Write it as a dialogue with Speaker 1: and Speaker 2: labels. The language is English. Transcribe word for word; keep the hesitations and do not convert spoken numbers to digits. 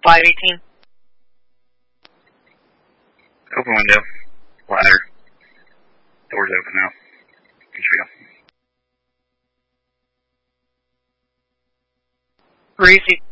Speaker 1: five eighteen.
Speaker 2: Open window. Ladder. Doors open now. H B O.
Speaker 1: Breezy